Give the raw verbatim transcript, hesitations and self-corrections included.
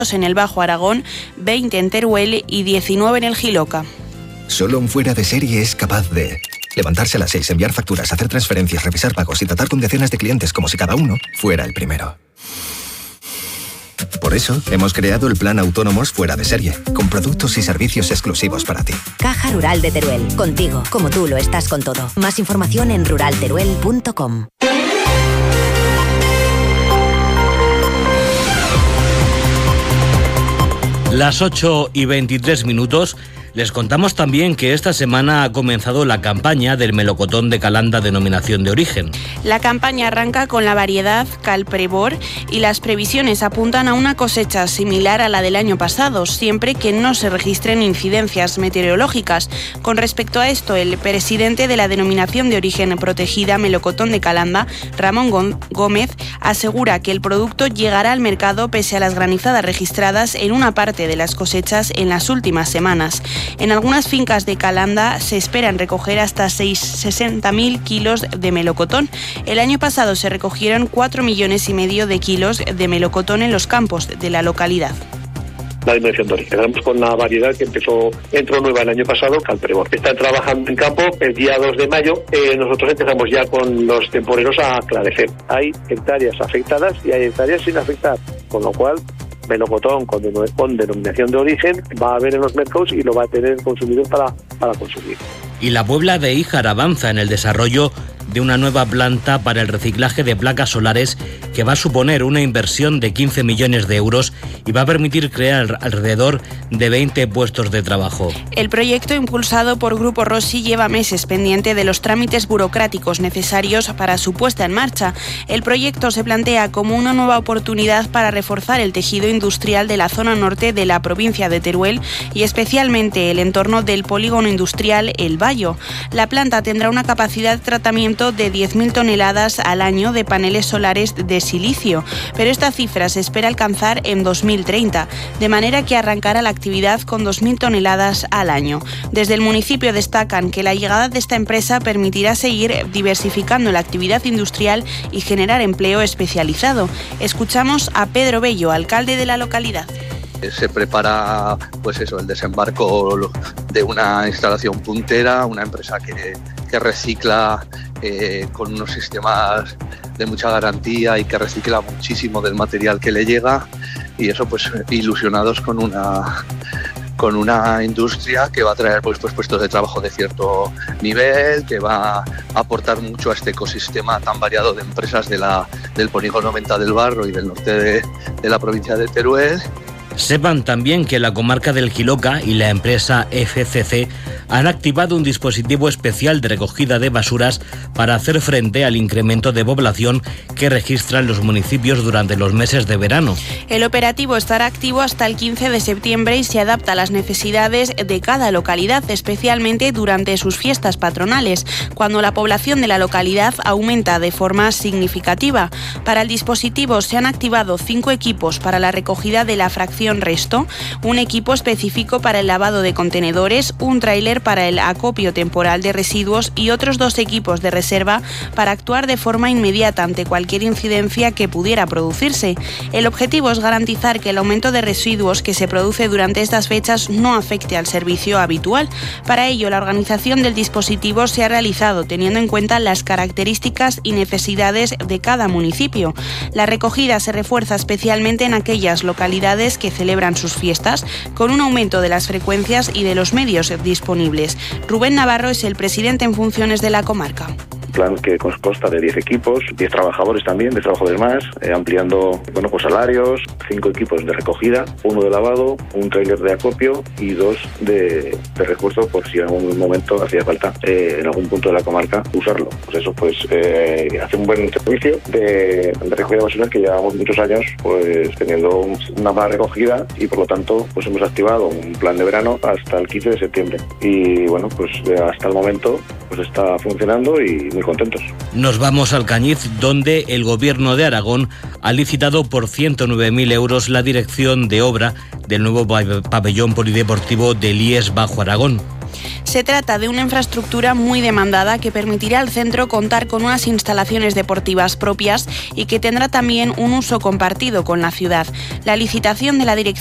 en el Bajo Aragón, veinte en Teruel y diecinueve en el Jiloca. Solo un fuera de serie es capaz de levantarse a las seis, enviar facturas, hacer transferencias, revisar pagos y tratar con decenas de clientes como si cada uno fuera el primero. Por eso, hemos creado el Plan Autónomos Fuera de Serie, con productos y servicios exclusivos para ti. Caja Rural de Teruel, contigo, como tú lo estás con todo. Más información en rural teruel punto com. Las ocho y veintitrés minutos. Les contamos también que esta semana ha comenzado la campaña del melocotón de Calanda denominación de origen. La campaña arranca con la variedad Calprevor y las previsiones apuntan a una cosecha similar a la del año pasado, siempre que no se registren incidencias meteorológicas. Con respecto a esto, el presidente de la denominación de origen protegida melocotón de Calanda, Ramón Gómez, asegura que el producto llegará al mercado pese a las granizadas registradas en una parte de las cosechas en las últimas semanas. En algunas fincas de Calanda se esperan recoger hasta sesenta mil kilos de melocotón. El año pasado se recogieron cuatro millones y medio de kilos de melocotón en los campos de la localidad. La denominación de origen. Empezamos con la variedad que empezó, entró nueva el año pasado, Calprevor. Están trabajando en campo el día dos de mayo. Eh, nosotros empezamos ya con los temporeros a aclarecer. Hay hectáreas afectadas y hay hectáreas sin afectar, con lo cual melocotón con, con denominación de origen va a haber en los mercados y lo va a tener el consumidor para, para consumir. Y la Puebla de Híjar avanza en el desarrollo de una nueva planta para el reciclaje de placas solares que va a suponer una inversión de quince millones de euros y va a permitir crear alrededor de veinte puestos de trabajo. El proyecto impulsado por Grupo Rossi lleva meses pendiente de los trámites burocráticos necesarios para su puesta en marcha. El proyecto se plantea como una nueva oportunidad para reforzar el tejido industrial de la zona norte de la provincia de Teruel y especialmente el entorno del polígono industrial El Bayo. La planta tendrá una capacidad de tratamiento de diez mil toneladas al año de paneles solares de silicio, pero esta cifra se espera alcanzar en dos mil treinta, de manera que arrancará la actividad con dos mil toneladas al año. Desde el municipio destacan que la llegada de esta empresa permitirá seguir diversificando la actividad industrial y generar empleo especializado. Escuchamos a Pedro Bello, alcalde de la localidad. Se prepara pues eso, el desembarco de una instalación puntera, una empresa que, que recicla eh, con unos sistemas de mucha garantía y que recicla muchísimo del material que le llega, y eso pues ilusionados con una con una industria que va a traer pues, pues puestos de trabajo de cierto nivel, que va a aportar mucho a este ecosistema tan variado de empresas de la, del polígono Venta del Barro y del norte de, de la provincia de Teruel. Sepan también que la comarca del Jiloca y la empresa F C C han activado un dispositivo especial de recogida de basuras para hacer frente al incremento de población que registran los municipios durante los meses de verano. El operativo estará activo hasta el quince de septiembre y se adapta a las necesidades de cada localidad, especialmente durante sus fiestas patronales, cuando la población de la localidad aumenta de forma significativa. Para el dispositivo se han activado cinco equipos para la recogida de la fracción resto, un equipo específico para el lavado de contenedores, un tráiler para el acopio temporal de residuos y otros dos equipos de reserva para actuar de forma inmediata ante cualquier incidencia que pudiera producirse. El objetivo es garantizar que el aumento de residuos que se produce durante estas fechas no afecte al servicio habitual. Para ello, la organización del dispositivo se ha realizado teniendo en cuenta las características y necesidades de cada municipio. La recogida se refuerza especialmente en aquellas localidades que celebran sus fiestas, con un aumento de las frecuencias y de los medios disponibles. Rubén Navarro es el presidente en funciones de la comarca. Plan que consta de diez equipos, diez trabajadores también, diez trabajadores más, eh, ampliando bueno, pues salarios, cinco equipos de recogida, uno de lavado, un tráiler de acopio y dos de, de refuerzo por si en algún momento hacía falta eh, en algún punto de la comarca usarlo. Pues eso pues eh, hace un buen servicio de, de recogida de basuras que llevamos muchos años pues teniendo un, una mala recogida y por lo tanto pues hemos activado un plan de verano hasta el quince de septiembre y bueno pues hasta el momento pues está funcionando y muy contentos. Nos vamos al Cañiz, donde el Gobierno de Aragón ha licitado por ciento nueve mil euros la dirección de obra del nuevo pabellón polideportivo del I E S Bajo Aragón. Se trata de una infraestructura muy demandada que permitirá al centro contar con unas instalaciones deportivas propias y que tendrá también un uso compartido con la ciudad. La licitación de la Dirección